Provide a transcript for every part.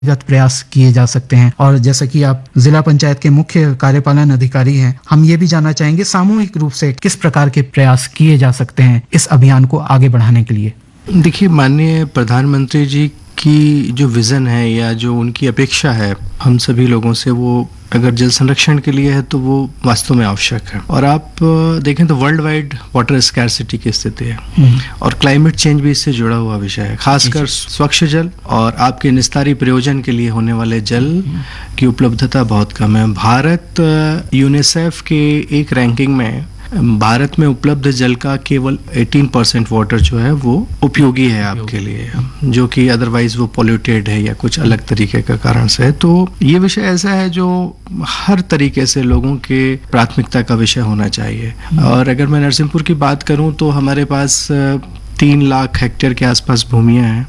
व्यक्तिगत प्रयास किए जा सकते हैं। और जैसा कि आप जिला पंचायत के मुख्य कार्यपालन अधिकारी हैं, हम ये भी जानना चाहेंगे सामूहिक रूप से किस प्रकार के प्रयास किए जा सकते हैं इस अभियान को आगे बढ़ाने के लिए। देखिए, माननीय प्रधानमंत्री जी की जो विज़न है या जो उनकी अपेक्षा है हम सभी लोगों से, वो अगर जल संरक्षण के लिए है तो वो वास्तव में आवश्यक है। और आप देखें तो वर्ल्ड वाइड वाटर स्कैरसिटी की स्थिति है और क्लाइमेट चेंज भी इससे जुड़ा हुआ विषय है। खासकर स्वच्छ जल और आपके निस्तारी प्रयोजन के लिए होने वाले जल की उपलब्धता बहुत कम है। भारत यूनिसेफ के एक रैंकिंग में भारत में उपलब्ध जल का केवल 18% वाटर जो है वो उपयोगी है आपके लिए, जो कि अदरवाइज वो पॉल्यूटेड है या कुछ अलग तरीके का कारण से है। तो ये विषय ऐसा है जो हर तरीके से लोगों के प्राथमिकता का विषय होना चाहिए। और अगर मैं नरसिंहपुर की बात करूं तो हमारे पास 3 लाख हेक्टेयर के आसपास भूमियां हैं,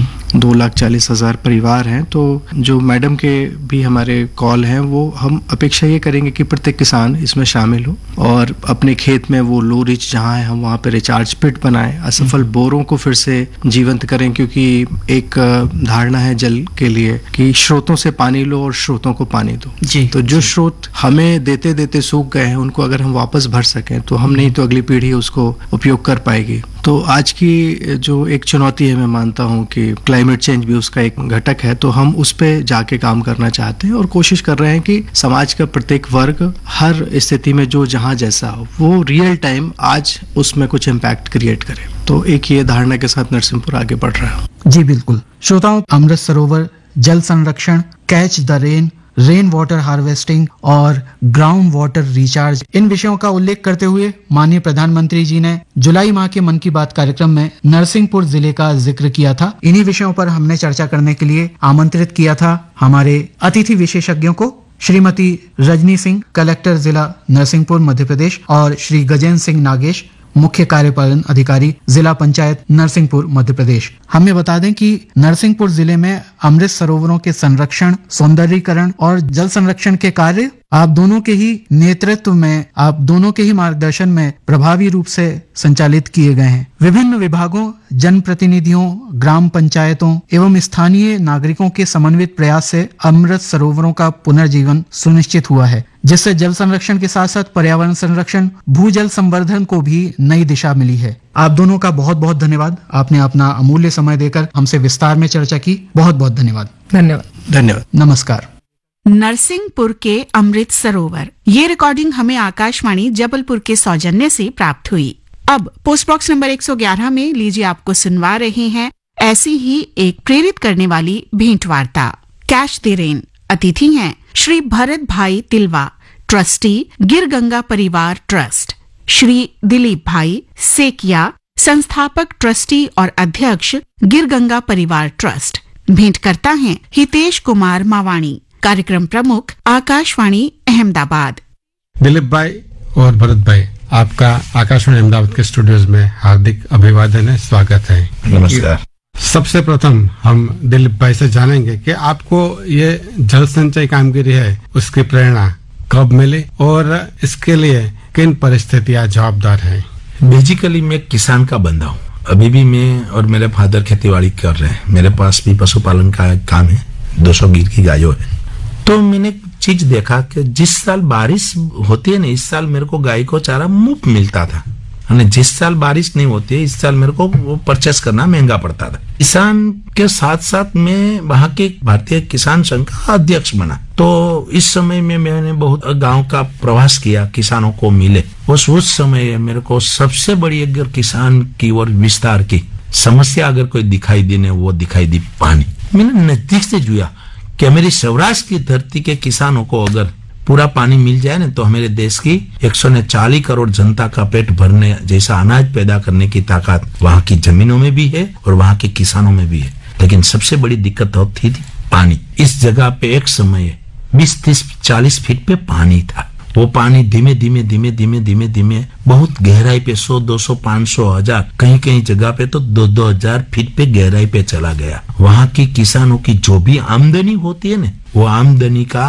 2,40,000 परिवार हैं। तो जो मैडम के भी हमारे कॉल हैं, वो हम अपेक्षा ये करेंगे कि प्रत्येक किसान इसमें शामिल हो और अपने खेत में वो लो रिच जहाँ है हम वहाँ पे रिचार्ज पिट बनाएं, असफल बोरों को फिर से जीवंत करें। क्योंकि एक धारणा है जल के लिए कि स्रोतों से पानी लो और स्रोतों को पानी दो जी। तो जो स्रोत हमें देते देते सूख गए हैं उनको अगर हम वापस भर सकें तो हम नहीं तो अगली पीढ़ी उसको उपयोग कर पाएगी। तो आज की जो एक चुनौती है, मैं मानता हूँ कि क्लाइमेट चेंज भी उसका एक घटक है, तो हम उस पे जाके काम करना चाहते हैं और कोशिश कर रहे हैं कि समाज का प्रत्येक वर्ग हर स्थिति में जो जहाँ जैसा हो वो रियल टाइम आज उसमें कुछ इम्पैक्ट क्रिएट करे। तो एक ये धारणा के साथ नरसिंहपुर आगे बढ़ रहा है। जी बिल्कुल। श्रोताओं, अमृत सरोवर, जल संरक्षण, catch the rain water harvesting और ग्राउंड वाटर रिचार्ज, इन विषयों का उल्लेख करते हुए माननीय प्रधानमंत्री जी ने जुलाई माह के मन की बात कार्यक्रम में नरसिंहपुर जिले का जिक्र किया था। इन्हीं विषयों पर हमने चर्चा करने के लिए आमंत्रित किया था हमारे अतिथि विशेषज्ञों को, श्रीमती रजनी सिंह, कलेक्टर जिला नरसिंहपुर मध्य प्रदेश, और श्री गजेंद्र सिंह नागेश, मुख्य कार्यपालन अधिकारी जिला पंचायत नरसिंहपुर मध्य प्रदेश। हमें बता दें कि नरसिंहपुर जिले में अमृत सरोवरों के संरक्षण, सौंदर्यीकरण और जल संरक्षण के कार्य आप दोनों के ही नेतृत्व में, आप दोनों के ही मार्गदर्शन में प्रभावी रूप से संचालित किए गए हैं। विभिन्न विभागों, जनप्रतिनिधियों, ग्राम पंचायतों एवं स्थानीय नागरिकों के समन्वित प्रयास से अमृत सरोवरों का पुनर्जीवन सुनिश्चित हुआ है, जिससे जल संरक्षण के साथ साथ पर्यावरण संरक्षण, भूजल संवर्धन को भी नई दिशा मिली है। आप दोनों का बहुत बहुत धन्यवाद। आपने अपना अमूल्य समय देकर हमसे विस्तार में चर्चा की। बहुत बहुत धन्यवाद। धन्यवाद। नमस्कार। नरसिंहपुर के अमृत सरोवर, ये रिकॉर्डिंग हमें आकाशवाणी जबलपुर के सौजन्य से प्राप्त हुई। अब पोस्ट बॉक्स नंबर 111 में लीजिए आपको सुनवा रहे हैं ऐसी ही एक प्रेरित करने वाली भेंट वार्ता, कैच द रेन। अतिथि हैं श्री भरत भाई तिलवा, ट्रस्टी गिर गंगा परिवार ट्रस्ट, श्री दिलीप भाई सेकिया, संस्थापक ट्रस्टी और अध्यक्ष गिर गंगा परिवार ट्रस्ट। भेंट करता है हितेश कुमार मावाणी, कार्यक्रम प्रमुख आकाशवाणी अहमदाबाद। दिलीप भाई और भरत भाई, आपका आकाशवाणी अहमदाबाद के स्टूडियोज में हार्दिक अभिवादन है, स्वागत है। नमस्कार। सबसे प्रथम हम दिलीप भाई से जानेंगे कि आपको ये जल संचय कामगिरी है उसकी प्रेरणा कब मिली और इसके लिए किन परिस्थितियां जवाबदार हैं? बेसिकली मैं किसान का बंदा हूँ। अभी भी मैं और मेरे फादर खेतीबाड़ी कर रहे हैं। मेरे पास भी पशुपालन का काम है, 200 गिर की गायों है। तो मैंने चीज देखा कि जिस साल बारिश होती है ना, इस साल मेरे को गाय को चारा मुफ्त मिलता था। जिस साल बारिश नहीं होती है, इस साल मेरे को वो परचेस करना महंगा पड़ता था। किसान के साथ साथ मैं वहाँ के भारतीय किसान संघ का अध्यक्ष बना। तो इस समय में मैंने बहुत गांव का प्रवास किया, किसानों को मिले। उस समय मेरे को सबसे बड़ी अगर किसान की और विस्तार की समस्या अगर कोई दिखाई देने, वो दिखाई दी पानी। मैंने नजदीक से जुआ कि मेरी सौराष्ट्र की धरती के किसानों को अगर पूरा पानी मिल जाए ना, तो हमारे देश की 140 करोड़ जनता का पेट भरने जैसा अनाज पैदा करने की ताकत वहाँ की जमीनों में भी है और वहाँ के किसानों में भी है। लेकिन सबसे बड़ी दिक्कत होती थी पानी। इस जगह पे एक समय 20-30-40 फीट पे पानी था। वो पानी धीमे धीमे धीमे धीमे धीमे धीमे बहुत गहराई पे 100, 200, 500, 1000, कहीं कहीं जगह पे तो 2-2 हजार फीट पे गहराई पे चला गया। वहाँ की किसानों की जो भी आमदनी होती है ना, वो आमदनी का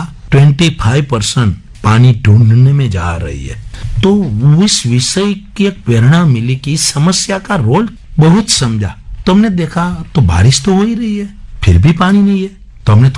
25% पानी ढूंढने में जा रही है। तो इस विषय की एक प्रेरणा मिली कि इस समस्या का रोल बहुत समझा। तुमने देखा तो बारिश तो हो ही रही है, फिर भी पानी नहीं है। तो हमने